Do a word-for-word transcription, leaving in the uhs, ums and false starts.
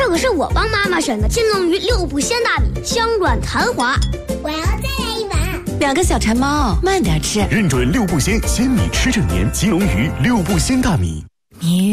这个是我帮妈妈选的金龙鱼六步鲜大米，香软弹滑。 我要再来一碗。 两个小馋猫，慢点吃。 认准六步鲜鲜米吃正年，金龙鱼六步鲜大米。 你